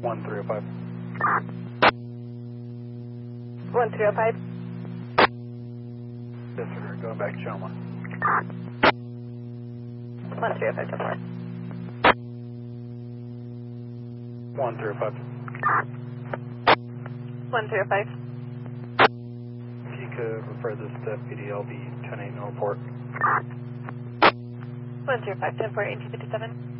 1305. 1305. Disregard, going back to channel 1. 1305 to 4. 1305. 1305. If you could refer this to PDLB 10-8 no report. 105, 10-4, 1857.